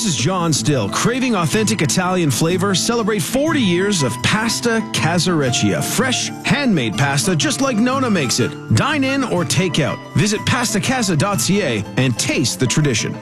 This is John Still. Craving authentic Italian flavor? Celebrate 40 years of Pasta Casareccia. Fresh, handmade pasta just like Nona makes it. Dine in or take out. Visit pastacasa.ca and taste the tradition.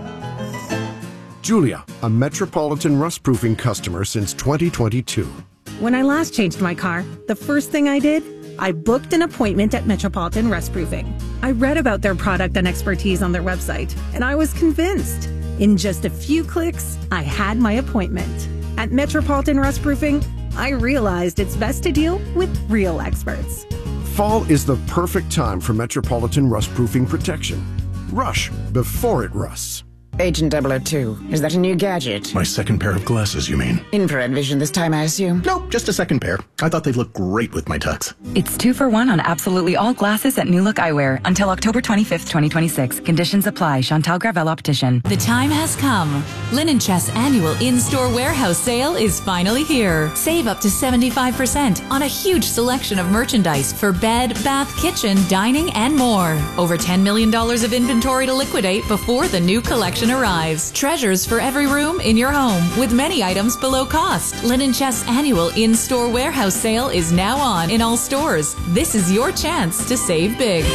Julia, a Metropolitan rust-proofing customer since 2022. When I last changed my car, the first thing I did, I booked an appointment at Metropolitan Rust-Proofing. I read about their product and expertise on their website, and I was convinced. In just a few clicks, I had my appointment. At Metropolitan Rust-Proofing, I realized it's best to deal with real experts. Fall is the perfect time for Metropolitan rust-proofing protection. Rush before it rusts. Agent 002, is that a new gadget? My second pair of glasses, you mean? Infrared vision this time, I assume? Nope, just a second pair. I thought they'd look great with my tux. It's 2 for 1 on absolutely all glasses at New Look Eyewear until October 25th, 2026. Conditions apply. Chantal Gravel Optician. The time has come. Linen Chest's annual in-store warehouse sale is finally here. Save up to 75% on a huge selection of merchandise for bed, bath, kitchen, dining, and more. Over $10 million of inventory to liquidate before the new collection arrives. Treasures for every room in your home with many items below cost. Linen Chest's annual in-store warehouse sale is now on in all stores. This is your chance to save big.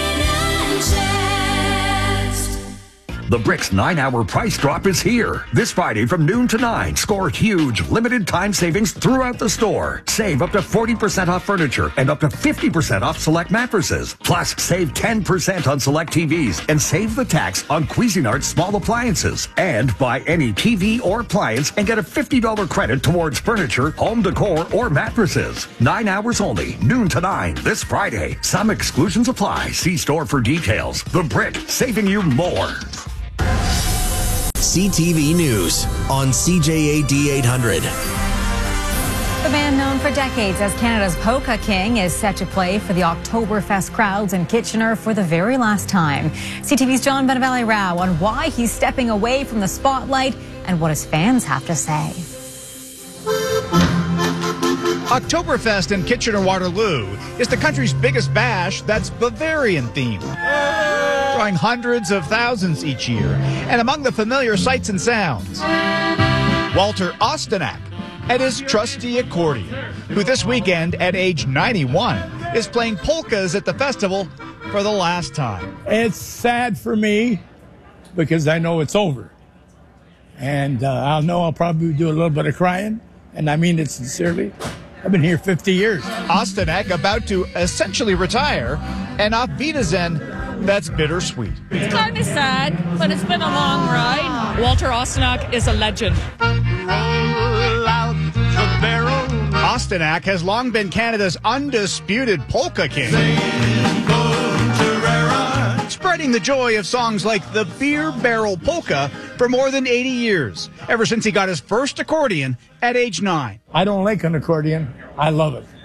The Bricks 9-hour price drop is here. This Friday from noon to 9, score huge limited time savings throughout the store. Save up to 40% off furniture and up to 50% off select mattresses. Plus, save 10% on select TVs and save the tax on Cuisinart's small appliances. And buy any TV or appliance and get a $50 credit towards furniture, home decor, or mattresses. 9 hours only, noon to 9 this Friday. Some exclusions apply. See store for details. The Brick, saving you more. CTV News on CJAD 800. The band known for decades as Canada's Polka King is set to play for the Oktoberfest crowds in Kitchener for the very last time. CTV's John Benavalli Rao on why he's stepping away from the spotlight and what his fans have to say. Oktoberfest in Kitchener-Waterloo is the country's biggest bash that's Bavarian themed, drawing hundreds of thousands each year. And among the familiar sights and sounds, Walter Ostanak and his trusty accordion, who this weekend at age 91 is playing polkas at the festival for the last time. It's sad for me because I know it's over. And I'll probably do a little bit of crying, and I mean it sincerely. I've been here 50 years. Ostanak about to essentially retire, and auf Wiedersehen, that's bittersweet. It's kind of sad, but it's been a long ride. Walter Ostanak is a legend. Ostanak has long been Canada's undisputed polka king, spreading the joy of songs like the Beer Barrel Polka for more than 80 years, ever since he got his first accordion at age 9. I don't like an accordion. I love it.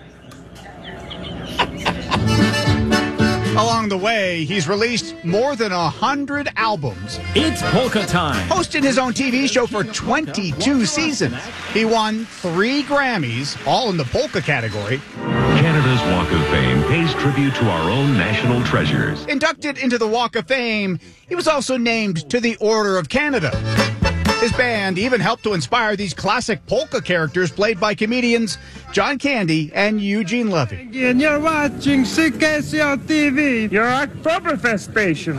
Along the way, he's released more than 100 albums. It's polka time. Hosted his own TV show for 22 seasons. He won 3 Grammys, all in the polka category. Canada's Walk of Fame pays tribute to our own national treasures. Inducted into the Walk of Fame, he was also named to the Order of Canada. His band even helped to inspire these classic polka characters played by comedians John Candy and Eugene Levy. And you're watching CKCO TV, your Oktoberfest station.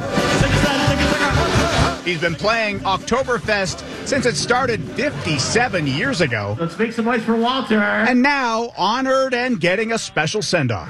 He's been playing Oktoberfest since it started 57 years ago. Let's make some noise for Walter. And now honored and getting a special send-off.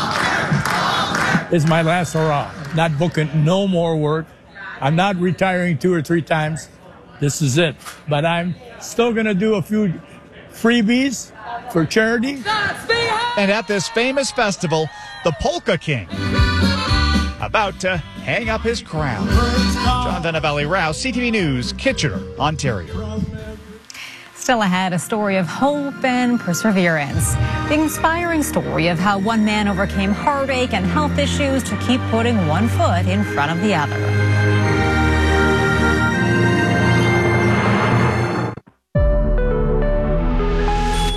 It's my last hurrah. Not booking no more work. I'm not retiring 2 or 3 times. This is it. But I'm still going to do a few freebies for charity. And at this famous festival, the Polka King, about to hang up his crown. John Benavalli Rao, CTV News, Kitchener, Ontario. Still ahead, a story of hope and perseverance. The inspiring story of how one man overcame heartache and health issues to keep putting one foot in front of the other.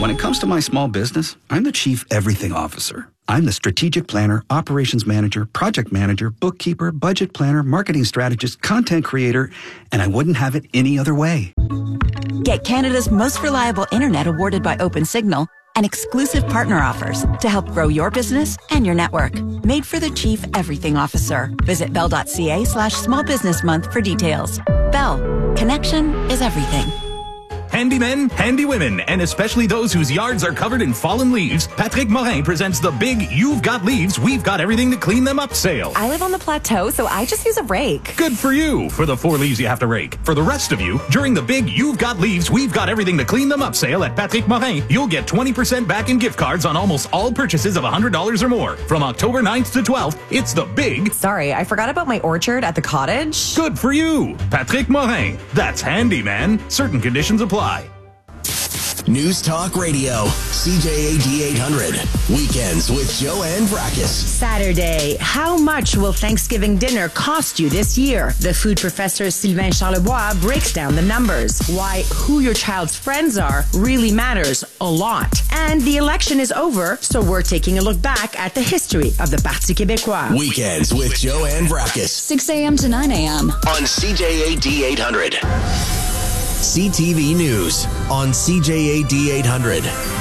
When it comes to my small business, I'm the Chief Everything Officer. I'm the strategic planner, operations manager, project manager, bookkeeper, budget planner, marketing strategist, content creator, and I wouldn't have it any other way. Get Canada's most reliable internet awarded by OpenSignal and exclusive partner offers to help grow your business and your network. Made for the Chief Everything Officer. Visit bell.ca/small business month for details. Bell. Connection is everything. Handy men, handy women, and especially those whose yards are covered in fallen leaves, Patrick Morin presents the big You've Got Leaves, We've Got Everything to Clean Them Up sale. I live on the plateau, so I just use a rake. Good for you, for the 4 leaves you have to rake. For the rest of you, during the big You've Got Leaves, We've Got Everything to Clean Them Up sale at Patrick Morin, you'll get 20% back in gift cards on almost all purchases of $100 or more. From October 9th to 12th, it's the big... Sorry, I forgot about my orchard at the cottage. Good for you, Patrick Morin. That's handy, man. Certain conditions apply. News Talk Radio, CJAD 800. Weekends with Joanne Brakes. Saturday. How much will Thanksgiving dinner cost you this year? The food professor Sylvain Charlebois breaks down the numbers. Why who your child's friends are really matters a lot. And the election is over, so we're taking a look back at the history of the Parti Québécois. Weekends with Joanne Brakes. 6 a.m. to 9 a.m. on CJAD 800. CTV News on CJAD 800.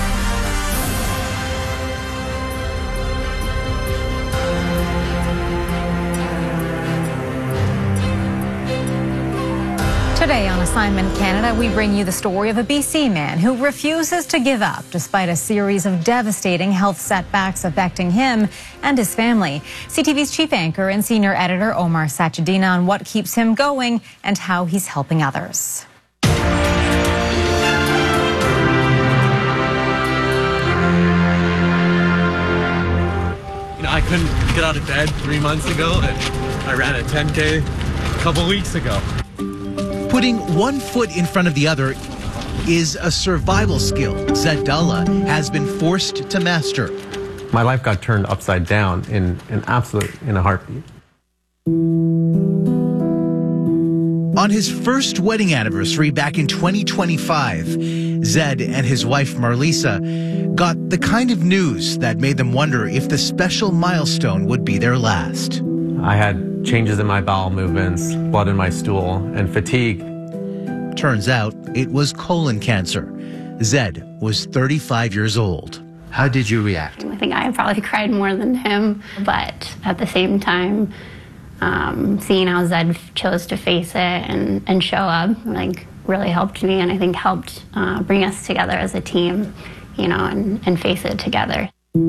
Today on Assignment Canada, we bring you the story of a BC man who refuses to give up despite a series of devastating health setbacks affecting him and his family. CTV's chief anchor and senior editor Omar Sachedina on what keeps him going and how he's helping others. I couldn't get out of bed 3 months ago, and I ran a 10K a couple weeks ago. Putting one foot in front of the other is a survival skill Zed Dalla has been forced to master. My life got turned upside down in a heartbeat. On his first wedding anniversary back in 2025, Zed and his wife Marlisa got the kind of news that made them wonder if the special milestone would be their last. I had changes in my bowel movements, blood in my stool, and fatigue. Turns out it was colon cancer. Zed was 35 years old. How did you react? I think I probably cried more than him, but at the same time, seeing how Zed chose to face it and show up, really helped me, and I think helped bring us together as a team, and face it together.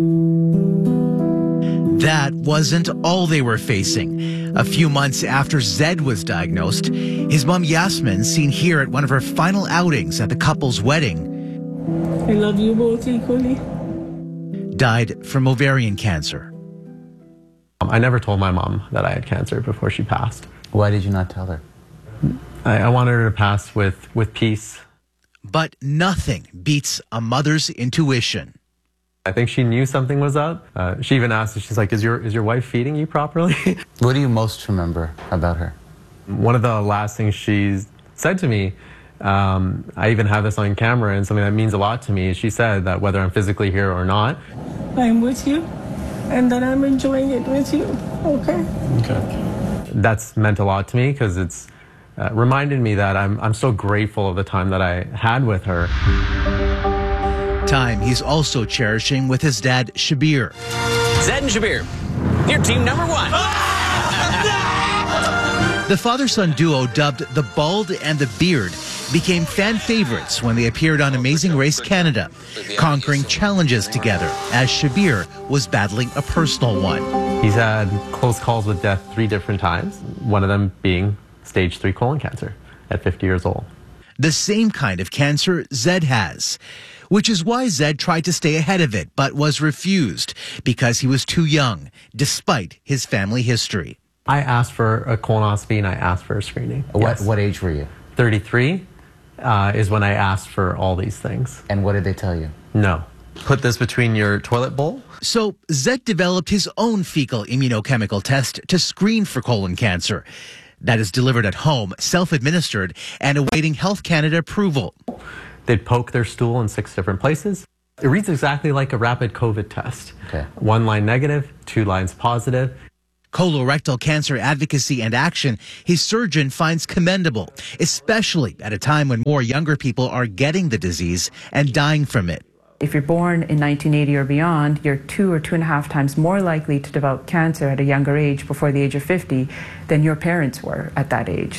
That wasn't all they were facing. A few months after Zed was diagnosed, his mom Yasmin, seen here at one of her final outings at the couple's wedding, I love you both equally, died from ovarian cancer. I never told my mom that I had cancer before she passed. Why did you not tell her? I wanted her to pass with peace. But nothing beats a mother's intuition. I think she knew something was up. She even asked, she's like, is your wife feeding you properly? What do you most remember about her? One of the last things she said to me, I even have this on camera, and something that means a lot to me, she said that whether I'm physically here or not, I'm with you, and that I'm enjoying it with you, okay? Okay. That's meant a lot to me because it's reminded me that I'm so grateful of the time that I had with her. Time he's also cherishing with his dad, Shabir. Zed and Shabir, you're team number one. The father-son duo, dubbed the Bald and the Beard, became fan favorites when they appeared on Amazing Race Canada, conquering challenges together as Shabir was battling a personal one. He's had close calls with death 3 different times, one of them being stage 3 colon cancer at 50 years old. The same kind of cancer Zed has, which is why Zed tried to stay ahead of it, but was refused because he was too young, despite his family history. I asked for a colonoscopy and I asked for a screening. What age were you? 33 is when I asked for all these things. And what did they tell you? No. Put this between your toilet bowl. So Zed developed his own fecal immunochemical test to screen for colon cancer. That is delivered at home, self-administered, and awaiting Health Canada approval. They'd poke their stool in 6 different places. It reads exactly like a rapid COVID test. Okay. 1 line negative, 2 lines positive. Colorectal cancer advocacy and action his surgeon finds commendable, especially at a time when more younger people are getting the disease and dying from it. If you're born in 1980 or beyond, you're 2 or 2.5 times more likely to develop cancer at a younger age before the age of 50 than your parents were at that age.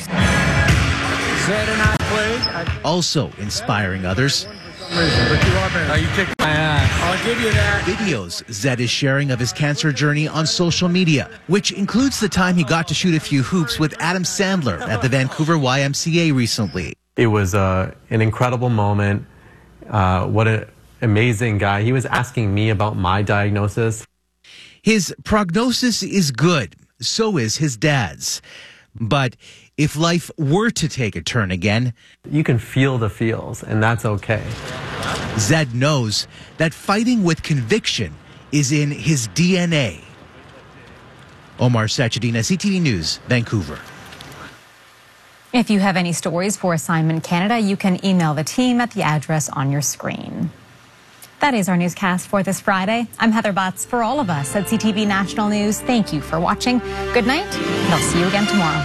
Also inspiring others. You kicked my ass. I'll give you that. Videos Zed is sharing of his cancer journey on social media, which includes the time he got to shoot a few hoops with Adam Sandler at the Vancouver YMCA recently. It was an incredible moment. What an amazing guy. He was asking me about my diagnosis. His prognosis is good. So is his dad's. But if life were to take a turn again, you can feel the feels, and that's okay. Zed knows that fighting with conviction is in his DNA. Omar Sachedina, CTV News, Vancouver. If you have any stories for Assignment Canada, you can email the team at the address on your screen. That is our newscast for this Friday. I'm Heather Butts. For all of us at CTV National News, thank you for watching. Good night, and I'll see you again tomorrow.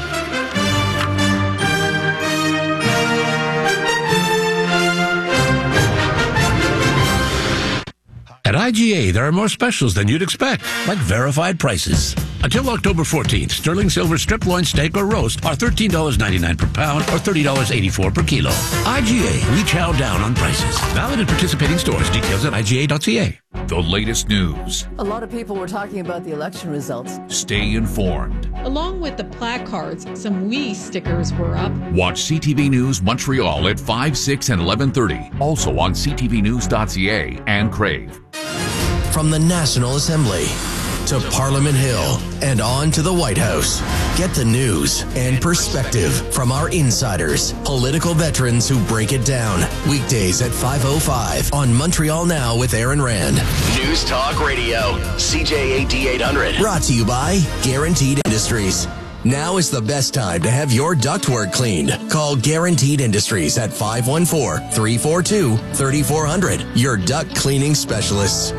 At IGA, there are more specials than you'd expect, like verified prices. Until October 14th, sterling silver strip loin steak or roast are $13.99 per pound or $30.84 per kilo. IGA, we chow down on prices. Valid at participating stores. Details at IGA.ca. The latest news. A lot of people were talking about the election results. Stay informed. Along with the placards, some We stickers were up. Watch CTV News Montreal at 5, 6, and 11:30. Also on ctvnews.ca and Crave. From the National Assembly to Parliament Hill and on to the White House. Get the news and perspective from our insiders, political veterans who break it down. Weekdays at 5:05 on Montreal Now with Aaron Rand. News Talk Radio, CJAD 800. Brought to you by Guaranteed Industries. Now is the best time to have your ductwork cleaned. Call Guaranteed Industries at 514-342-3400. Your duct cleaning specialists.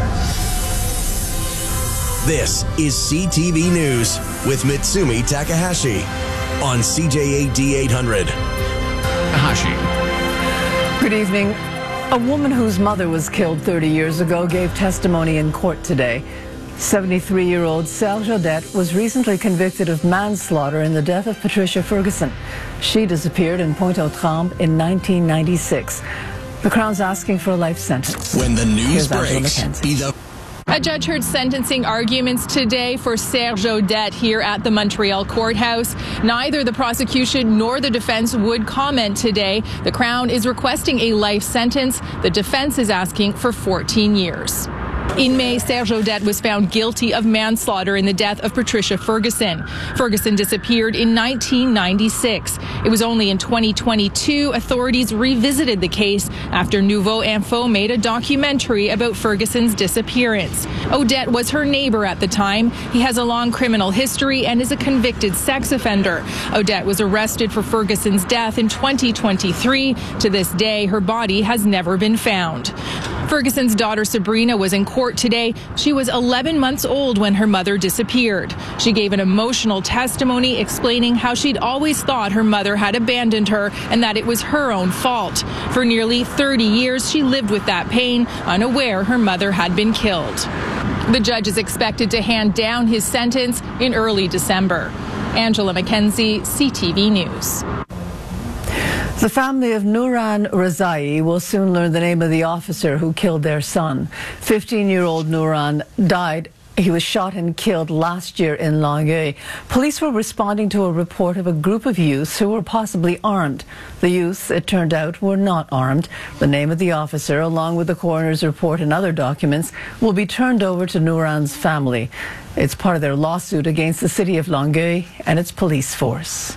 This is CTV News with Mitsumi Takahashi on CJAD 800. Takahashi. Good evening. A woman whose mother was killed 30 years ago gave testimony in court today. 73-year-old Serge Audette was recently convicted of manslaughter in the death of Patricia Ferguson. She disappeared in Pointe-aux-Trembles in 1996. The Crown's asking for a life sentence. When the news breaks, A judge heard sentencing arguments today for Serge Audette here at the Montreal courthouse. Neither the prosecution nor the defense would comment today. The Crown is requesting a life sentence. The defense is asking for 14 years. In May, Serge Audette was found guilty of manslaughter in the death of Patricia Ferguson. Ferguson disappeared in 1996. It was only in 2022 authorities revisited the case after Nouveau Info made a documentary about Ferguson's disappearance. Audette was her neighbor at the time. He has a long criminal history and is a convicted sex offender. Audette was arrested for Ferguson's death in 2023. To this day, her body has never been found. Ferguson's daughter Sabrina was in court today. She was 11 months old when her mother disappeared. She gave an emotional testimony explaining how she'd always thought her mother had abandoned her and that it was her own fault. For nearly 30 years, she lived with that pain, unaware her mother had been killed. The judge is expected to hand down his sentence in early December. Angela McKenzie, CTV News. The family of Nouran Razai will soon learn the name of the officer who killed their son. 15-year-old Nouran died. He was shot and killed last year in Longueuil. Police were responding to a report of a group of youths who were possibly armed. The youths, it turned out, were not armed. The name of the officer, along with the coroner's report and other documents, will be turned over to Nouran's family. It's part of their lawsuit against the city of Longueuil and its police force.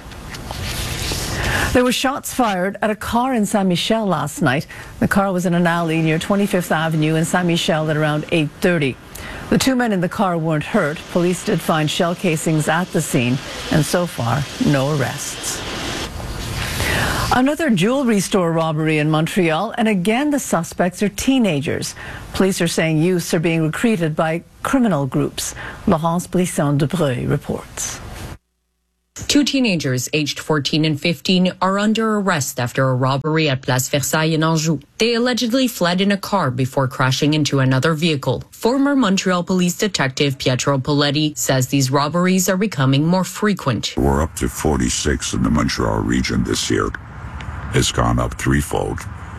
There were shots fired at a car in Saint-Michel last night. The car was in an alley near 25th Avenue in Saint-Michel at around 8:30. The two men in the car weren't hurt. Police did find shell casings at the scene, and so far, no arrests. Another jewelry store robbery in Montreal, and again the suspects are teenagers. Police are saying youths are being recruited by criminal groups. Laurence Brisson-Dubreuil reports. Two teenagers, aged 14 and 15, are under arrest after a robbery at Place Versailles in Anjou. They allegedly fled in a car before crashing into another vehicle. Former Montreal police detective Pietro Poletti says these robberies are becoming more frequent. We're up to 46 in the Montreal region this year. It's gone up threefold.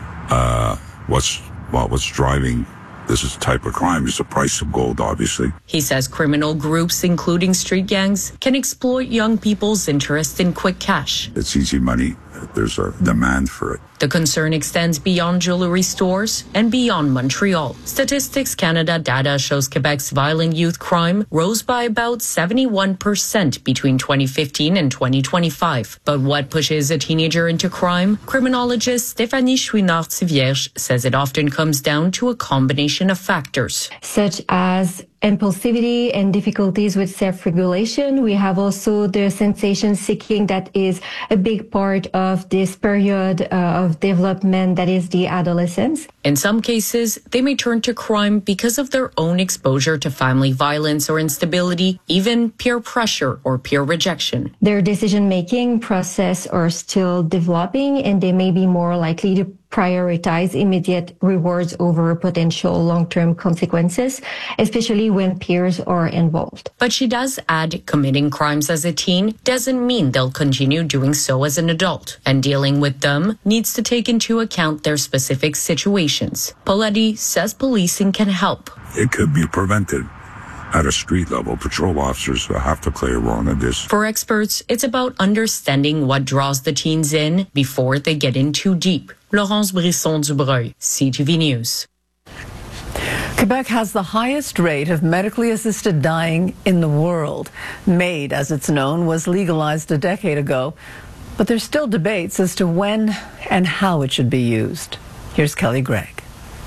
What's driving this type of crime is the price of gold, obviously. He says criminal groups, including street gangs, can exploit young people's interest in quick cash. It's easy money. There's a demand for it. The concern extends beyond jewelry stores and beyond Montreal. Statistics Canada data shows Quebec's violent youth crime rose by about 71% between 2015 and 2025. But what pushes a teenager into crime? Criminologist Stéphanie Chouinard-Tivierge says it often comes down to a combination of factors, such as impulsivity and difficulties with self-regulation. We have also the sensation seeking that is a big part of this period of development, that is the adolescence. In some cases, they may turn to crime because of their own exposure to family violence or instability, even peer pressure or peer rejection. Their decision-making process are still developing, and they may be more likely to prioritize immediate rewards over potential long-term consequences, especially when peers are involved. But she does add, committing crimes as a teen doesn't mean they'll continue doing so as an adult, and dealing with them needs to take into account their specific situations. Poletti says policing can help. It could be prevented. At a street level, patrol officers have to play a role in this. For experts, it's about understanding what draws the teens in before they get in too deep. Laurence Brisson-Dubreuil, CTV News. Quebec has the highest rate of medically assisted dying in the world. MAID, as it's known, was legalized a decade ago, but there's still debates as to when and how it should be used. Here's Kelly Gregg.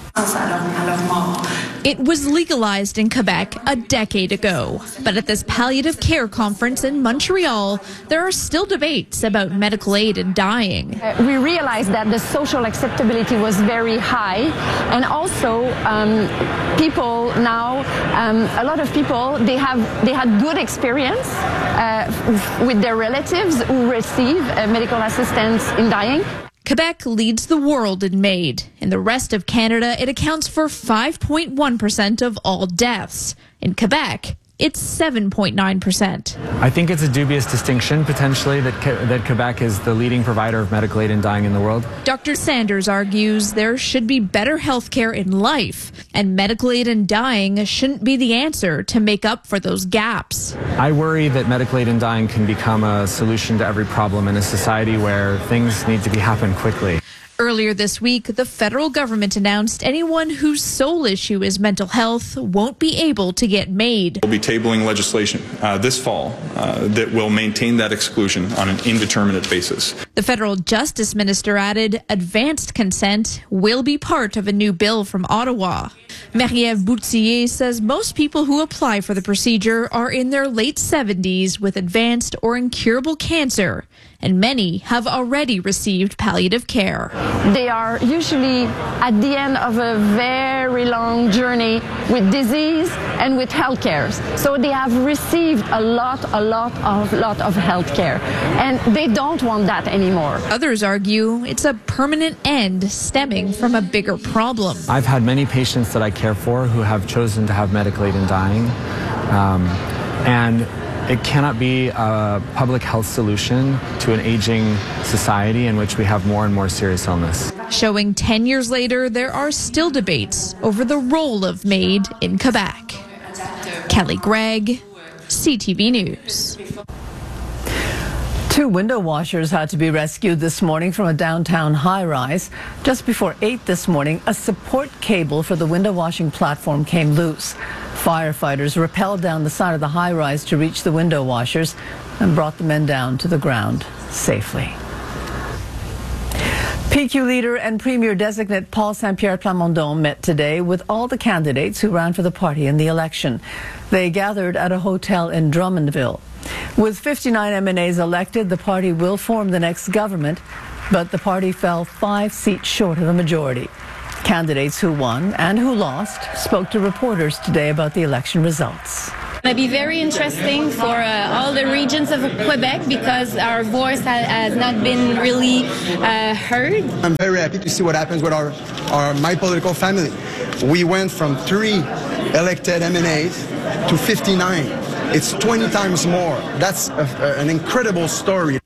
It was legalized in Quebec a decade ago, but at this palliative care conference in Montreal, there are still debates about medical aid in dying. We realized that the social acceptability was very high, and also people now, a lot of people, they had good experience with their relatives who receive medical assistance in dying. Quebec leads the world in MAID. In the rest of Canada, it accounts for 5.1% of all deaths. In Quebec, it's 7.9%. I think it's a dubious distinction, potentially, that Quebec is the leading provider of medical aid in dying in the world. Dr. Sanders argues there should be better health care in life, and medical aid in dying shouldn't be the answer to make up for those gaps. I worry that medical aid in dying can become a solution to every problem in a society where things need to happen quickly. Earlier this week, the federal government announced anyone whose sole issue is mental health won't be able to get MAID. We'll be tabling legislation this fall that will maintain that exclusion on an indeterminate basis. The federal justice minister added advanced consent will be part of a new bill from Ottawa. Marie-Ève Boutillier says most people who apply for the procedure are in their late 70s with advanced or incurable cancer, and many have already received palliative care. They are usually at the end of a very long journey with disease and with health care. So they have received a lot of health care, and they don't want that anymore. Others argue it's a permanent end stemming from a bigger problem. I've had many patients that I care for who have chosen to have medical aid in dying, and it cannot be a public health solution to an aging society in which we have more and more serious illness. Showing 10 years later, there are still debates over the role of MAID in Quebec. Kelly Gregg, CTV News. 2 window washers had to be rescued this morning from a downtown high-rise. Just before 8 this morning, a support cable for the window washing platform came loose. Firefighters rappelled down the side of the high-rise to reach the window washers and brought the men down to the ground safely. PQ leader and Premier designate Paul Saint-Pierre Plamondon met today with all the candidates who ran for the party in the election. They gathered at a hotel in Drummondville. With 59 MNAs elected, the party will form the next government but the party fell 5 seats short of a majority. Candidates who won and who lost spoke to reporters today about the election results. It'll be very interesting for all the regions of Quebec because our voice has not been really heard. I'm very happy to see what happens with my political family. We went from 3 elected MNAs to 59. It's 20 times more. That's an incredible story.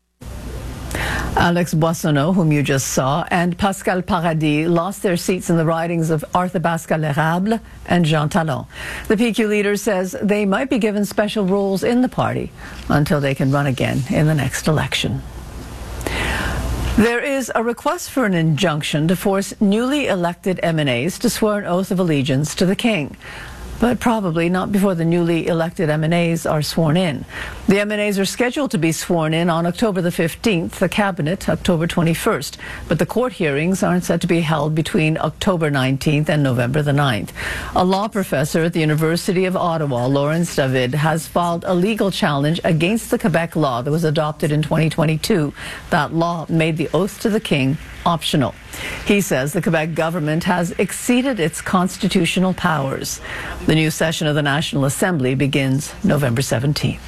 Alex Boissonnault, whom you just saw, and Pascal Paradis lost their seats in the ridings of Arthabasca L'Érable and Jean Talon. The PQ leader says they might be given special roles in the party until they can run again in the next election. There is a request for an injunction to force newly elected MNAs to swear an oath of allegiance to the King. But probably not before the newly elected MNAs are sworn in. The MNAs are scheduled to be sworn in on October the 15th, the Cabinet October 21st. But the court hearings aren't set to be held between October 19th and November the 9th. A law professor at the University of Ottawa, Lawrence David, has filed a legal challenge against the Quebec law that was adopted in 2022. That law made the oath to the King optional. He says the Quebec government has exceeded its constitutional powers. The new session of the National Assembly begins November 17th.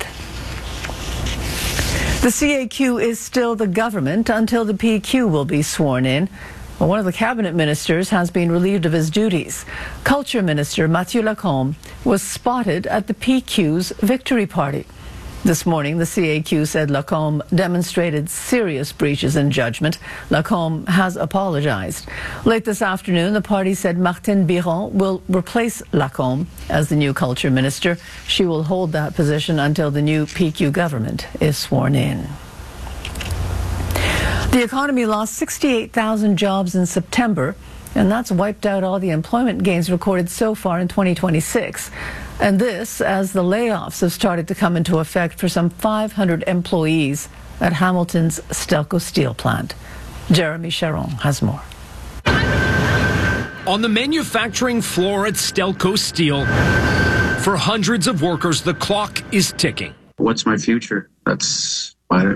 The CAQ is still the government until the PQ will be sworn in. Well, one of the cabinet ministers has been relieved of his duties. Culture Minister Mathieu Lacombe was spotted at the PQ's victory party. This morning, the CAQ said Lacombe demonstrated serious breaches in judgment. Lacombe has apologized. Late this afternoon, the party said Martine Biron will replace Lacombe as the new culture minister. She will hold that position until the new PQ government is sworn in. The economy lost 68,000 jobs in September, and that's wiped out all the employment gains recorded so far in 2026. And this as the layoffs have started to come into effect for some 500 employees at Hamilton's Stelco steel plant. Jeremy Charon has more. On the manufacturing floor at Stelco Steel, for hundreds of workers, the clock is ticking. What's my future? That's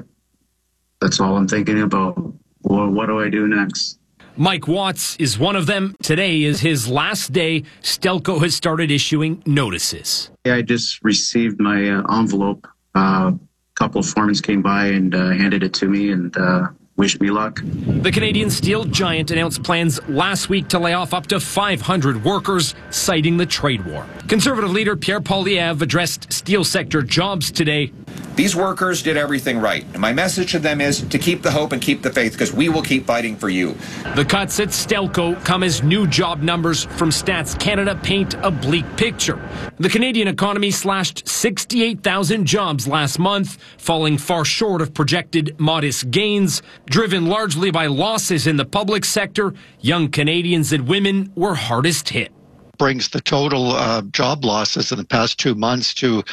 all I'm thinking about. Well, what do I do next? Mike Watts is one of them. Today is his last day. Stelco has started issuing notices. I just received my envelope. A couple of foremen came by and handed it to me and wished me luck. The Canadian steel giant announced plans last week to lay off up to 500 workers, citing the trade war. Conservative leader Pierre Poilievre addressed steel sector jobs today. These workers did everything right. And my message to them is to keep the hope and keep the faith, because we will keep fighting for you. The cuts at Stelco come as new job numbers from Stats Canada paint a bleak picture. The Canadian economy slashed 68,000 jobs last month, falling far short of projected modest gains. Driven largely by losses in the public sector, young Canadians and women were hardest hit. Brings the total job losses in the past 2 months to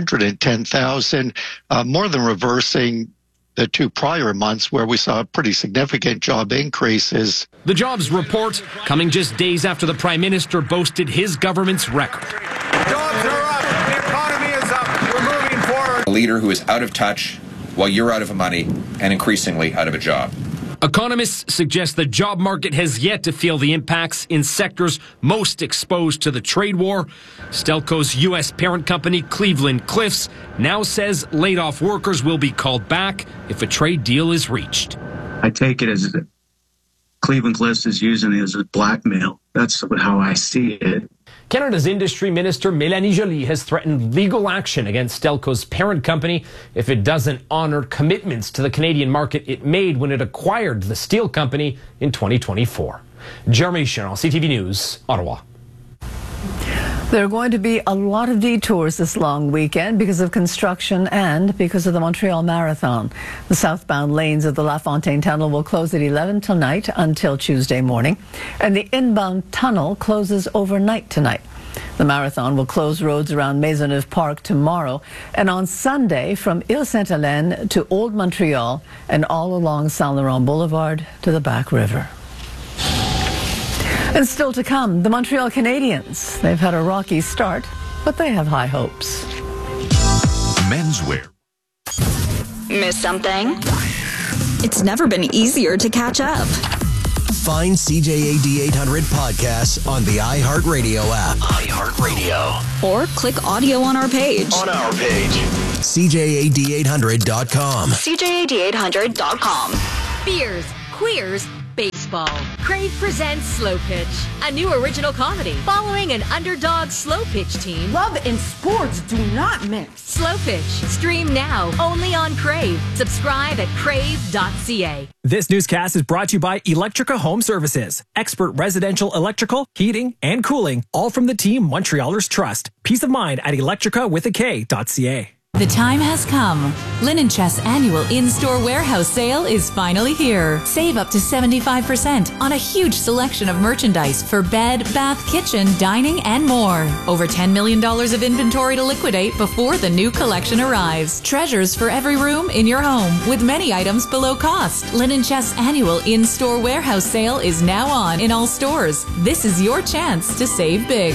110,000, more than reversing the 2 prior months where we saw pretty significant job increases. The jobs report coming just days after the Prime Minister boasted his government's record. Jobs are up. The economy is up. We're moving forward. A leader who is out of touch while you're out of money and increasingly out of a job. Economists suggest the job market has yet to feel the impacts in sectors most exposed to the trade war. Stelco's U.S. parent company, Cleveland Cliffs, now says laid-off workers will be called back if a trade deal is reached. I take it as Cleveland Cliffs is using it as a blackmail. That's how I see it. Canada's Industry Minister Mélanie Joly has threatened legal action against Stelco's parent company if it doesn't honor commitments to the Canadian market it made when it acquired the steel company in 2024. Jeremy Charon, CTV News, Ottawa. There are going to be a lot of detours this long weekend because of construction and because of the Montreal Marathon. The southbound lanes of the La Fontaine Tunnel will close at 11 tonight until Tuesday morning, and the inbound tunnel closes overnight tonight. The marathon will close roads around Maisonneuve Park tomorrow, and on Sunday from Ile Sainte-Hélène to Old Montreal and all along Saint Laurent Boulevard to the Back River. And still to come, the Montreal Canadiens. They've had a rocky start, but they have high hopes. Menswear. Miss something? It's never been easier to catch up. Find CJAD 800 podcasts on the iHeartRadio app. iHeartRadio. Or click audio on our page. On our page. CJAD800.com. CJAD800.com. Beers, queers, baseball. Crave presents Slow Pitch, a new original comedy following an underdog slow pitch team. Love and sports do not mix. Slow Pitch, stream now only on Crave. Subscribe at crave.ca. This newscast is brought to you by Electrica Home Services. Expert residential electrical, heating, and cooling, all from the team Montrealers trust. Peace of mind at electricawithak.ca. The time has come. Linen Chest's annual in-store warehouse sale is finally here. Save up to 75% on a huge selection of merchandise for bed, bath, kitchen, dining, and more. Over $10 million of inventory to liquidate before the new collection arrives. Treasures for every room in your home with many items below cost. Linen Chest's annual in-store warehouse sale is now on in all stores. This is your chance to save big.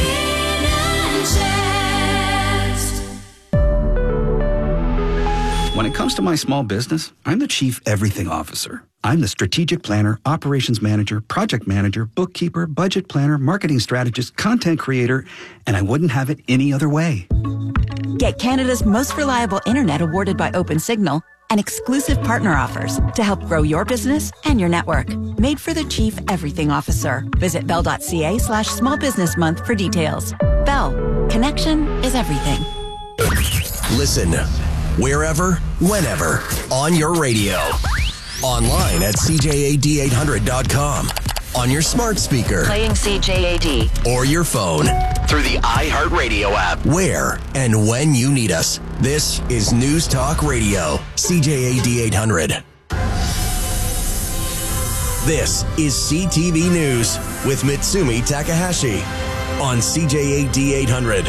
When it comes to my small business, I'm the Chief Everything Officer. I'm the strategic planner, operations manager, project manager, bookkeeper, budget planner, marketing strategist, content creator, and I wouldn't have it any other way. Get Canada's most reliable internet awarded by OpenSignal and exclusive partner offers to help grow your business and your network. Made for the Chief Everything Officer. Visit bell.ca/small business month for details. Bell. Connection is everything. Listen wherever, whenever, on your radio. Online at CJAD800.com. On your smart speaker. Playing CJAD. Or your phone. Through the iHeartRadio app. Where and when you need us. This is News Talk Radio. CJAD 800. This is CTV News with Mitsumi Takahashi on CJAD 800.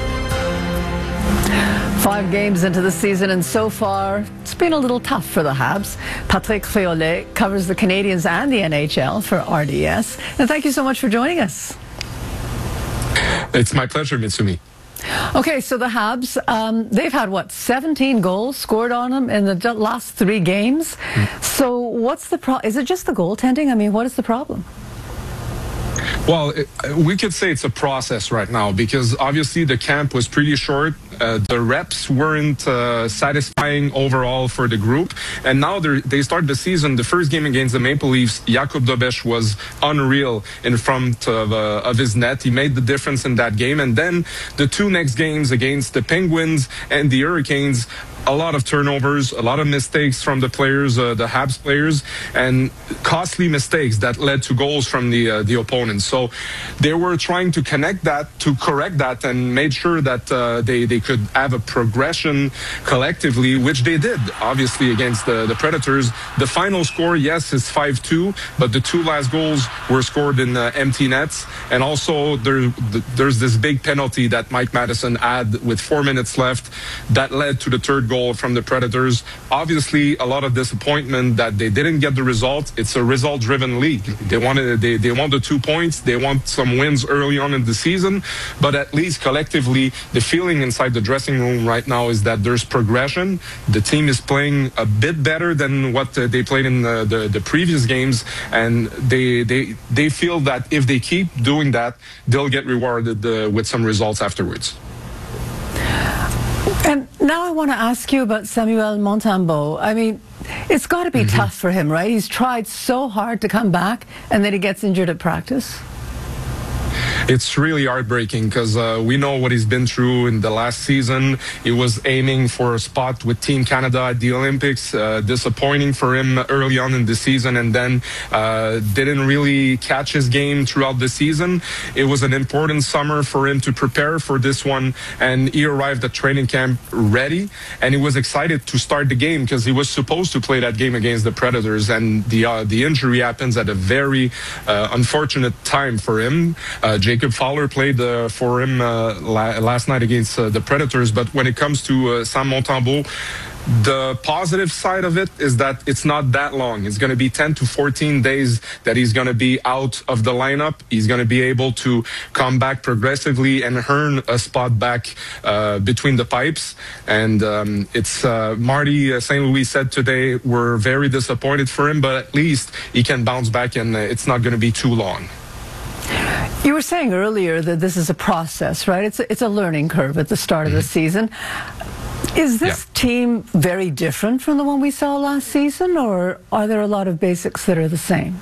5 games into the season, and so far, it's been a little tough for the Habs. Patrick Réaulet covers the Canadiens and the NHL for RDS. And thank you so much for joining us. It's my pleasure, Mitsumi. Okay, so the Habs, they've had, 17 goals scored on them in the last 3 games. So what's the problem? Is it just the goaltending? I mean, what is the problem? Well, we could say it's a process right now because obviously the camp was pretty short. The reps weren't satisfying overall for the group. And now they start the season. The first game against the Maple Leafs, Jakub Dobeš was unreal in front of his net. He made the difference in that game. And then the 2 next games against the Penguins and the Hurricanes, a lot of turnovers, a lot of mistakes from the players, the Habs players, and costly mistakes that led to goals from the opponents. So they were trying to connect that, to correct that, and made sure that they could have a progression collectively, which they did, obviously, against the Predators. The final score, yes, is 5-2, but the 2 last goals were scored in empty nets. And also there's this big penalty that Mike Matheson had with 4 minutes left that led to the 3rd goal from the Predators. Obviously, a lot of disappointment that they didn't get the result. It's a result-driven league. They want the 2 points. They want some wins early on in the season. But at least collectively, the feeling inside the dressing room right now is that there's progression. The team is playing a bit better than what they played in the previous games, and they feel that if they keep doing that, they'll get rewarded with some results afterwards. And now I want to ask you about Samuel Montembeault. I mean, it's got to be tough for him, right? He's tried so hard to come back, and then he gets injured at practice. It's really heartbreaking because we know what he's been through in the last season. He was aiming for a spot with Team Canada at the Olympics. Disappointing for him early on in the season, and then didn't really catch his game throughout the season. It was an important summer for him to prepare for this one, and he arrived at training camp ready, and he was excited to start the game because he was supposed to play that game against the Predators, and the injury happens at a very unfortunate time for him. Jacob Fowler played for him last night against the Predators, but when it comes to Sam Montembeault, The positive side of it is that it's not that long. It's going to be 10 to 14 days that he's going to be out of the lineup. He's going to be able to come back progressively and earn a spot back between the pipes. And it's Marty St. Louis said today, we're very disappointed for him, but at least he can bounce back, and it's not going to be too long. You were saying earlier that this is a process, right? It's a learning curve at the start of the season. Is this team very different from the one we saw last season, or are there a lot of basics that are the same?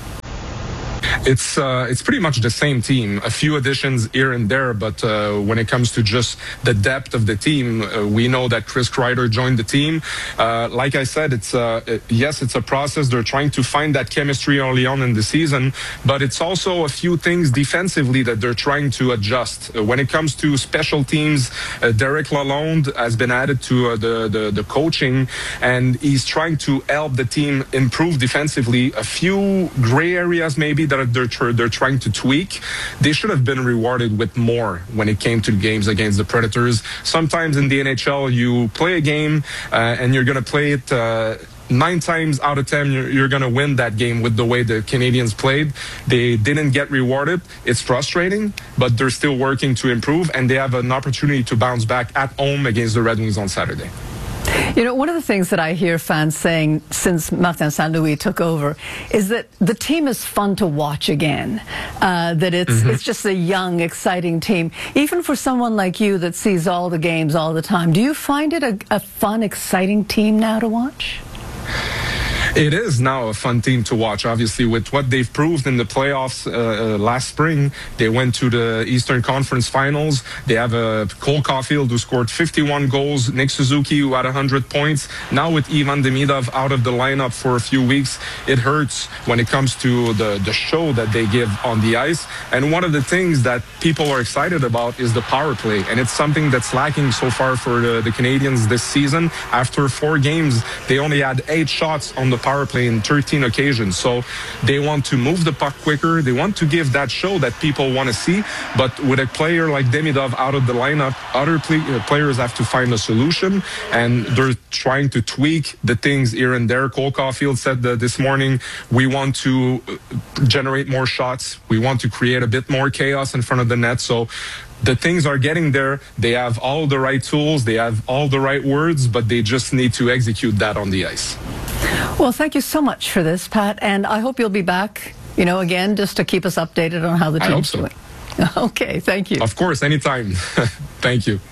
It's pretty much the same team. A few additions here and there, but when it comes to just the depth of the team, we know that Chris Kreider joined the team. Like I said, it's a process. They're trying to find that chemistry early on in the season, but it's also a few things defensively that they're trying to adjust. When it comes to special teams, Derek Lalonde has been added to the coaching, and he's trying to help the team improve defensively. A few gray areas maybe that they're trying to tweak. They should have been rewarded with more when it came to games against the Predators. Sometimes in the NHL, you play a game and you're going to play it 9 times out of 10, you're going to win that game with the way the Canadians played. They didn't get rewarded. It's frustrating, but they're still working to improve, and they have an opportunity to bounce back at home against the Red Wings on Saturday. You know, one of the things that I hear fans saying since Martin St. Louis took over is that the team is fun to watch again, that it's just a young, exciting team. Even for someone like you that sees all the games all the time, do you find it a fun, exciting team now to watch? It is now a fun team to watch, obviously, with what they've proved in the playoffs last spring. They went to the Eastern Conference Finals. They have Cole Caulfield, who scored 51 goals, Nick Suzuki, who had 100 points. Now with Ivan Demidov out of the lineup for a few weeks, it hurts when it comes to the show that they give on the ice. And one of the things that people are excited about is the power play, and it's something that's lacking so far for the Canadians this season. After 4 games, they only had 8 shots on the power play in 13 occasions. So they want to move the puck quicker. They want to give that show that people want to see. But with a player like Demidov out of the lineup, other players have to find a solution, and they're trying to tweak the things here and there. Cole Caulfield said that this morning, we want to generate more shots. We want to create a bit more chaos in front of the net. So the things are getting there. They have all the right tools. They have all the right words, but they just need to execute that on the ice. Well, thank you so much for this, Pat, and I hope you'll be back, again, just to keep us updated on how the team's doing. Okay, thank you. Of course, anytime. Thank you.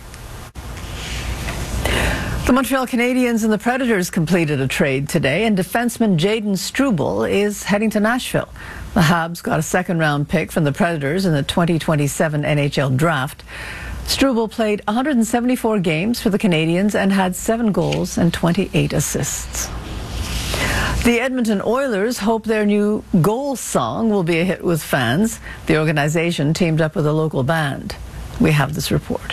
The Montreal Canadiens and the Predators completed a trade today, and defenseman Jayden Struble is heading to Nashville. The Habs got a second-round pick from the Predators in the 2027 NHL draft. Struble played 174 games for the Canadiens and had 7 goals and 28 assists. The Edmonton Oilers hope their new goal song will be a hit with fans. The organization teamed up with a local band. We have this report.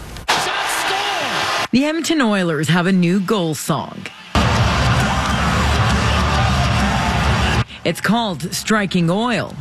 The Edmonton Oilers have a new goal song. It's called Striking Oil.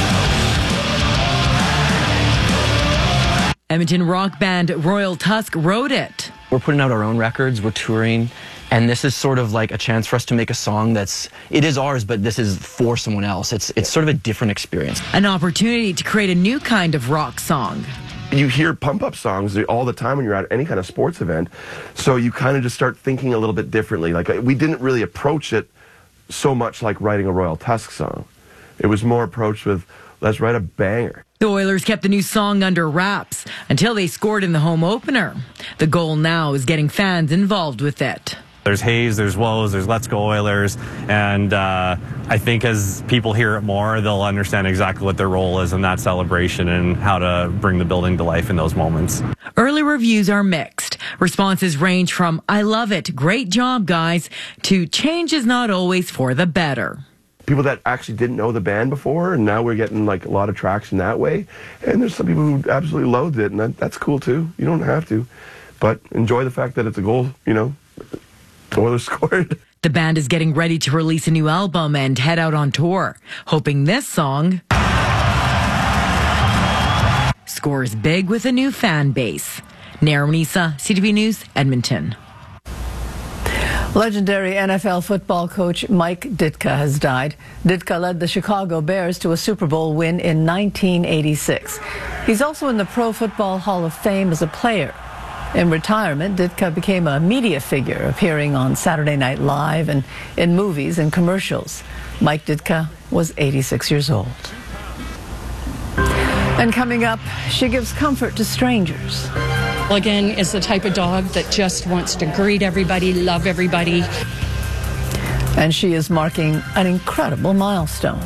Edmonton rock band Royal Tusk wrote it. We're putting out our own records, we're touring, and this is sort of like a chance for us to make a song it is ours, but this is for someone else. It's sort of a different experience. An opportunity to create a new kind of rock song. You hear pump-up songs all the time when you're at any kind of sports event, so you kind of just start thinking a little bit differently. Like, we didn't really approach it so much like writing a Royal Tusk song. It was more approached with, let's write a banger. The Oilers kept the new song under wraps until they scored in the home opener. The goal now is getting fans involved with it. There's Hayes, there's Woes, there's Let's Go Oilers, and I think as people hear it more, they'll understand exactly what their role is in that celebration and how to bring the building to life in those moments. Early reviews are mixed. Responses range from, "I love it, great job, guys," to "change is not always for the better." People that actually didn't know the band before, and now we're getting like a lot of traction that way. And there's some people who absolutely loathed it, and that's cool too. You don't have to, but enjoy the fact that it's a goal, Oilers scored. The band is getting ready to release a new album and head out on tour, hoping this song scores big with a new fan base. Nair Manisa, CTV News, Edmonton. Legendary NFL football coach Mike Ditka has died. Ditka led the Chicago Bears to a Super Bowl win in 1986. He's also in the Pro Football Hall of Fame as a player. In retirement, Ditka became a media figure, appearing on Saturday Night Live and in movies and commercials. Mike Ditka was 86 years old. And coming up, she gives comfort to strangers. Again, is the type of dog that just wants to greet everybody, love everybody. And she is marking an incredible milestone.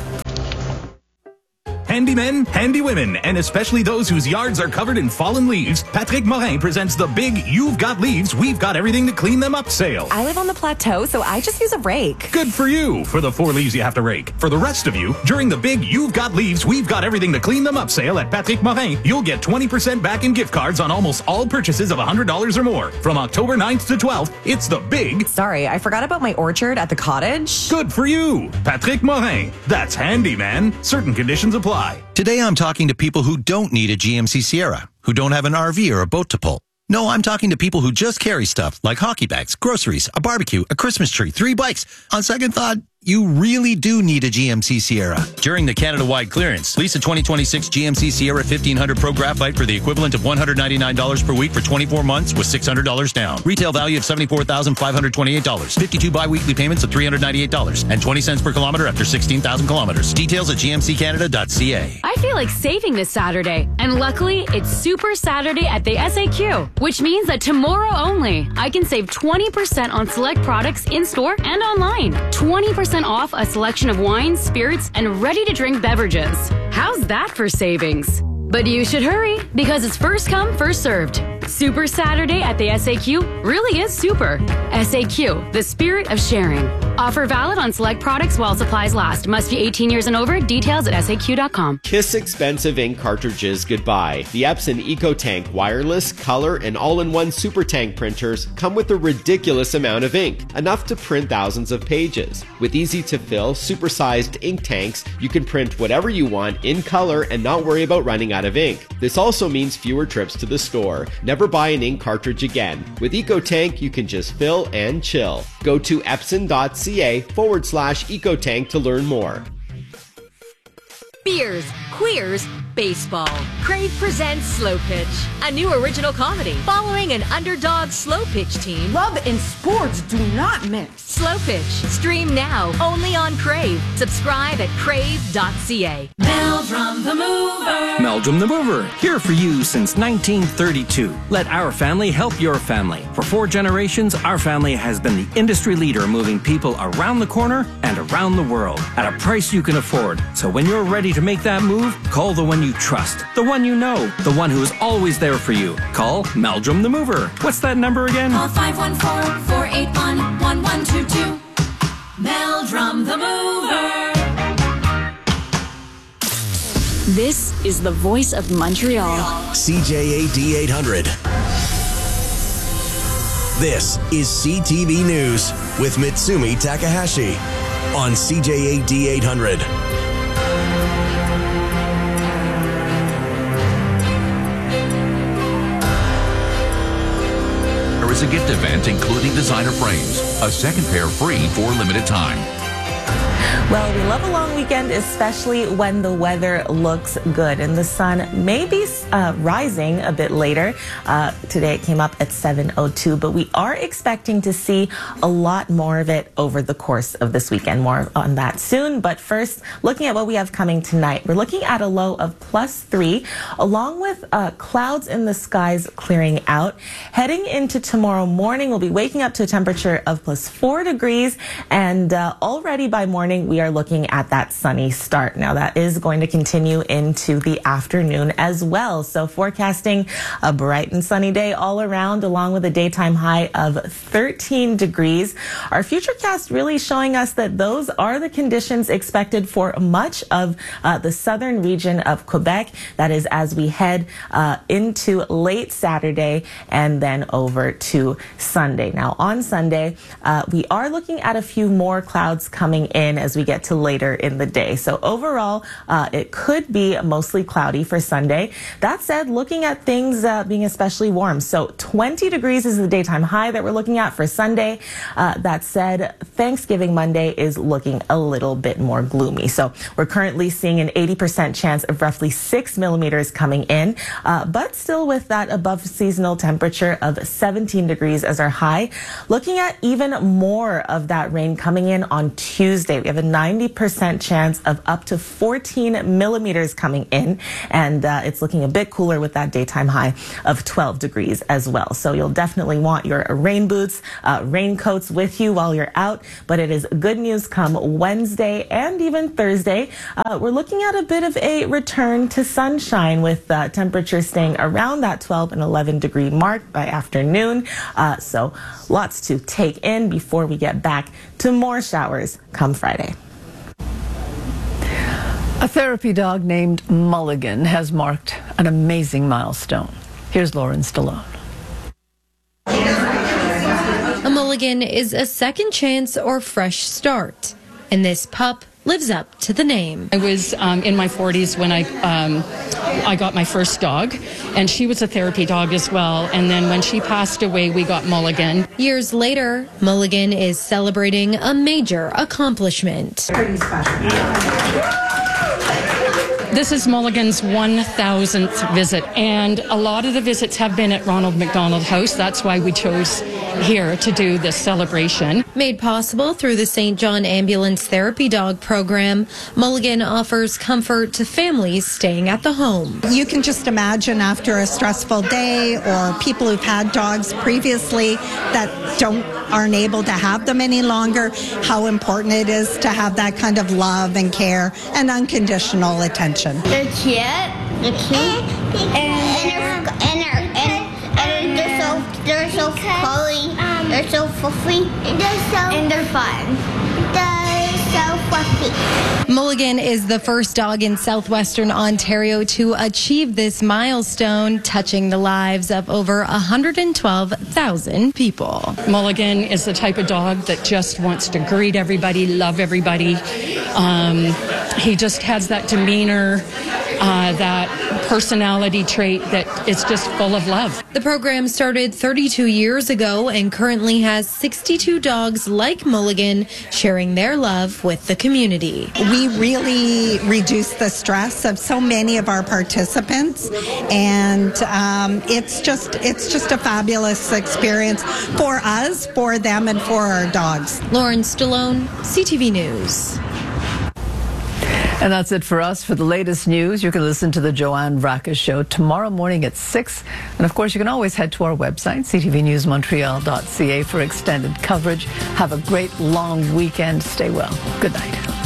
Handy men, handy women, and especially those whose yards are covered in fallen leaves, Patrick Morin presents the big You've Got Leaves, We've Got Everything to Clean Them Up sale. I live on the plateau, so I just use a rake. Good for you, for the 4 leaves you have to rake. For the rest of you, during the big You've Got Leaves, We've Got Everything to Clean Them Up sale at Patrick Morin, you'll get 20% back in gift cards on almost all purchases of $100 or more. From October 9th to 12th, it's the big... Sorry, I forgot about my orchard at the cottage. Good for you, Patrick Morin. That's handy, man. Certain conditions apply. Today I'm talking to people who don't need a GMC Sierra, who don't have an RV or a boat to pull. No, I'm talking to people who just carry stuff like hockey bags, groceries, a barbecue, a Christmas tree, 3 bikes. On second thought, you really do need a GMC Sierra. During the Canada-wide clearance, lease a 2026 GMC Sierra 1500 Pro Graphite for the equivalent of $199 per week for 24 months with $600 down. Retail value of $74,528. 52 bi-weekly payments of $398 and 20 cents per kilometer after 16,000 kilometers. Details at gmccanada.ca. I feel like saving this Saturday, and luckily it's Super Saturday at the SAQ, which means that tomorrow only I can save 20% on select products in-store and online. 20% off a selection of wines, spirits, and ready-to-drink beverages. How's that for savings? But you should hurry, because it's first come, first served. Super Saturday at the SAQ really is super. SAQ, the spirit of sharing. Offer valid on select products while supplies last. Must be 18 years and over. Details at SAQ.com. Kiss expensive ink cartridges goodbye. The Epson EcoTank wireless, color, and all-in-one super tank printers come with a ridiculous amount of ink, enough to print thousands of pages. With easy-to-fill, super-sized ink tanks, you can print whatever you want in color and not worry about running out of ink. This also means fewer trips to the store. Never buy an ink cartridge again. With EcoTank, you can just fill and chill. Go to epson.ca/EcoTank to learn more. Beers, queers, baseball. Crave presents Slow Pitch, a new original comedy following an underdog slow pitch team. Love and sports do not mix. Slow Pitch, stream now only on Crave. Subscribe at crave.ca. Meldrum the Mover. Meldrum the Mover, here for you since 1932. Let our family help your family. For 4 generations, our family has been the industry leader moving people around the corner and around the world at a price you can afford. So when you're ready to make that move, call the one you trust, the one you know, the one who is always there for you. Call Meldrum the Mover. What's that number again? Call 514-481-1122. Meldrum the Mover. This is the voice of Montreal. CJAD 800. This is CTV News with Mitsumi Takahashi on CJAD 800. There is a gift event including designer frames. A second pair free for a limited time. Well, we love a long weekend, especially when the weather looks good and the sun may be rising a bit later. Today it came up at 7:02, but we are expecting to see a lot more of it over the course of this weekend. More on that soon. But first, looking at what we have coming tonight, we're looking at a low of +3, along with clouds in the skies clearing out. Heading into tomorrow morning, we'll be waking up to a temperature of +4 degrees, and already by morning, we are looking at that sunny start. Now that is going to continue into the afternoon as well. So forecasting a bright and sunny day all around, along with a daytime high of 13 degrees. Our futurecast really showing us that those are the conditions expected for much of the southern region of Quebec. That is as we head into late Saturday and then over to Sunday. Now on Sunday, we are looking at a few more clouds coming in as as we get to later in the day. So overall, it could be mostly cloudy for Sunday. That said, looking at things being especially warm. So 20 degrees is the daytime high that we're looking at for Sunday. That said, Thanksgiving Monday is looking a little bit more gloomy. So we're currently seeing an 80% chance of roughly 6 millimeters coming in, but still with that above seasonal temperature of 17 degrees as our high. Looking at even more of that rain coming in on Tuesday. We have a 90% chance of up to 14 millimeters coming in, and it's looking a bit cooler with that daytime high of 12 degrees as well. So you'll definitely want your rain boots, raincoats with you while you're out, but it is good news come Wednesday and even Thursday. We're looking at a bit of a return to sunshine with temperatures staying around that 12 and 11 degree mark by afternoon. So lots to take in before we get back to more showers come Friday. A therapy dog named Mulligan has marked an amazing milestone. Here's Lauren Stallone. A mulligan is a second chance or fresh start, and this pup lives up to the name. I was in my 40s when I got my first dog, and she was a therapy dog as well. And then when she passed away, we got Mulligan. Years later, Mulligan is celebrating a major accomplishment. Pretty special. This is Mulligan's 1,000th visit, and a lot of the visits have been at Ronald McDonald House. That's why we chose here to do this celebration. Made possible through the St. John Ambulance Therapy Dog Program, Mulligan offers comfort to families staying at the home. You can just imagine after a stressful day, or people who've had dogs previously that aren't able to have them any longer, how important it is to have that kind of love and care and unconditional attention. They're cute. They're cute. And they're so furry. They're so fluffy. And they're fun. They're so fluffy. Mulligan is the first dog in southwestern Ontario to achieve this milestone, touching the lives of over 112,000 people. Mulligan is the type of dog that just wants to greet everybody, love everybody. He just has that demeanor, that personality trait that is just full of love. The program started 32 years ago and currently has 62 dogs like Mulligan sharing their love with the community. We really reduce the stress of so many of our participants, and it's just a fabulous experience for us, for them, and for our dogs. Lauren Stallone, CTV News. And that's it for us. For the latest news, you can listen to the Joanne Vraka Show tomorrow morning at 6. And of course, you can always head to our website, ctvnewsmontreal.ca, for extended coverage. Have a great long weekend. Stay well. Good night.